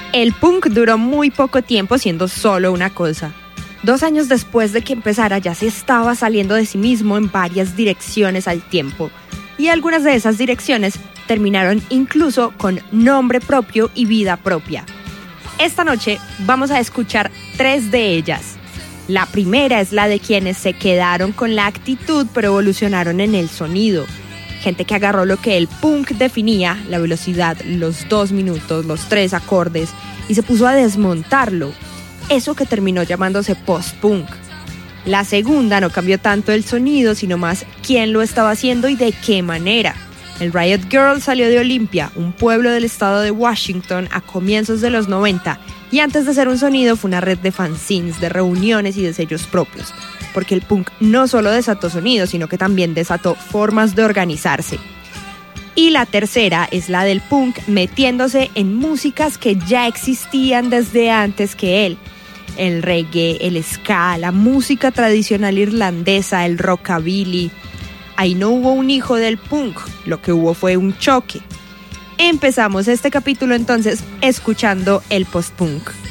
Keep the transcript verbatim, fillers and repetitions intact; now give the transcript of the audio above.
El punk duró muy poco tiempo siendo solo una cosa. Dos años después de que empezara ya se estaba saliendo de sí mismo en varias direcciones al tiempo. Y algunas de esas direcciones terminaron incluso con nombre propio y vida propia. Esta noche vamos a escuchar tres de ellas. La primera es la de quienes se quedaron con la actitud pero evolucionaron en el sonido. Gente que agarró lo que el punk definía, la velocidad, los dos minutos, los tres acordes, y se puso a desmontarlo. Eso que terminó llamándose post-punk. La segunda no cambió tanto el sonido, sino más quién lo estaba haciendo y de qué manera. El Riot Girl salió de Olympia, un pueblo del estado de Washington, a comienzos de los noventa, y antes de ser un sonido fue una red de fanzines, de reuniones y de sellos propios. Porque el punk no solo desató sonidos, sino que también desató formas de organizarse. Y la tercera es la del punk metiéndose en músicas que ya existían desde antes que él. El reggae, el ska, la música tradicional irlandesa, el rockabilly. Ahí no hubo un hijo del punk, lo que hubo fue un choque. Empezamos este capítulo entonces escuchando el post-punk.